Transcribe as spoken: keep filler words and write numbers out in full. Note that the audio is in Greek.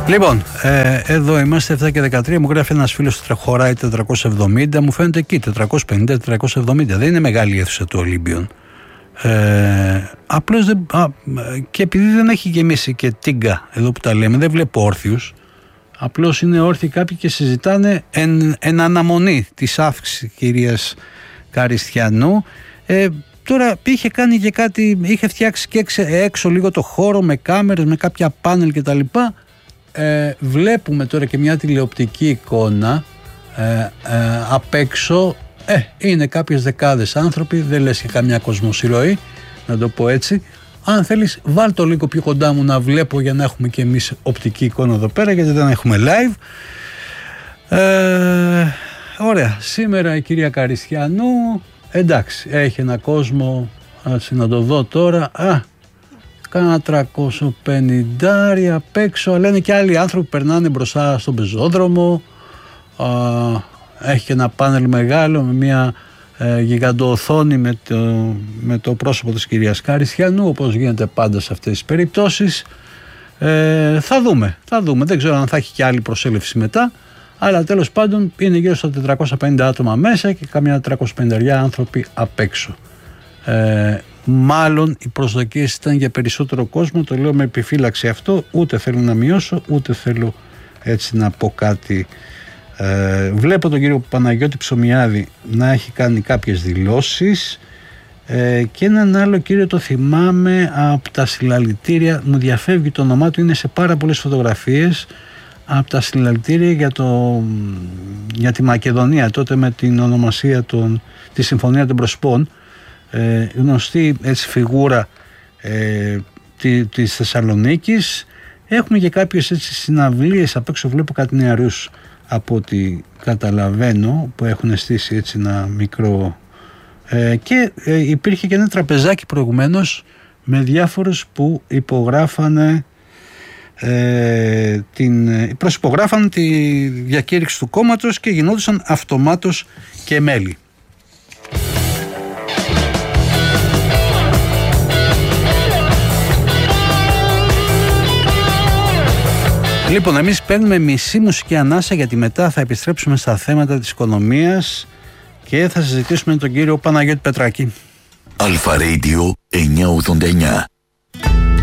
Λοιπόν, ε, εδώ είμαστε επτά και δεκατρία. Μου γράφει ένας φίλος ότι χωράει τετρακόσια εβδομήντα. Μου φαίνεται εκεί τετρακόσια πενήντα τετρακόσια εβδομήντα. Δεν είναι μεγάλη η αίθουσα του Ολύμπιον. Ε, απλώς δεν, α, και επειδή δεν έχει γεμίσει και τίγκα εδώ που τα λέμε, δεν βλέπω όρθιους. Απλώς είναι όρθιοι κάποιοι και συζητάνε εν, εν αναμονή της αύξησης κυρίας Καριστιανού. Ε, τώρα είχε κάνει και κάτι, είχε φτιάξει και έξω, έξω λίγο το χώρο με κάμερες, με κάποια πάνελ κτλ. Ε, βλέπουμε τώρα και μια τηλεοπτική εικόνα ε, ε, απ' έξω. Ε, είναι κάποιες δεκάδες άνθρωποι, δεν λες και καμιά κοσμοσυρωή, να το πω έτσι. Αν θέλεις βάλ το λίγο πιο κοντά μου να βλέπω, για να έχουμε και εμείς οπτική εικόνα εδώ πέρα, γιατί δεν έχουμε live. ε, Ωραία, σήμερα η κυρία Καριστιανού, εντάξει, έχει ένα κόσμο, έτσι να το δω τώρα, α, κάνα τριακόσια πενήντα απ' έξω, αλλά είναι και άλλοι άνθρωποι που περνάνε μπροστά στον πεζόδρομο. Α, έχει και ένα πάνελ μεγάλο με μια ε, γιγαντοοθόνη με το, με το πρόσωπο της κυρίας Καριστιανού, όπως γίνεται πάντα σε αυτές τις περιπτώσεις. Ε, θα δούμε, θα δούμε, δεν ξέρω αν θα έχει και άλλη προσέλευση μετά, αλλά τέλος πάντων είναι γύρω στα τετρακόσια πενήντα άτομα μέσα και καμιά τριακόσια πενήντα άνθρωποι απ' έξω. Ε, μάλλον οι προσδοκίες ήταν για περισσότερο κόσμο, το λέω με επιφύλαξη αυτό, ούτε θέλω να μειώσω, ούτε θέλω έτσι να πω κάτι. Ε, βλέπω τον κύριο Παναγιώτη Ψωμιάδη να έχει κάνει κάποιες δηλώσεις ε, και έναν άλλο κύριο το θυμάμαι από τα συλλαλητήρια, μου διαφεύγει το όνομά του, είναι σε πάρα πολλές φωτογραφίες, από τα συλλαλητήρια για, το, για τη Μακεδονία τότε με την ονομασία των, τη Συμφωνία των Προσπών, ε, γνωστή έτσι φιγούρα ε, τη, της Θεσσαλονίκης. Έχουμε και κάποιες έτσι συναυλίες απ' έξω, βλέπω κάτι νεαρούς από ό,τι καταλαβαίνω που έχουν στήσει έτσι ένα μικρό ε, και ε, υπήρχε και ένα τραπεζάκι προηγουμένως με διάφορους που υπογράφανε ε, την, προσυπογράφανε τη διακήρυξη του κόμματος και γινόντουσαν αυτομάτως και μέλη. Λοιπόν, εμείς παίρνουμε μισή μουσική ανάσα, γιατί μετά θα επιστρέψουμε στα θέματα της οικονομίας και θα συζητήσουμε με τον κύριο Παναγιώτη Πετράκη. Αλφα Radio εννιακόσια ογδόντα εννιά.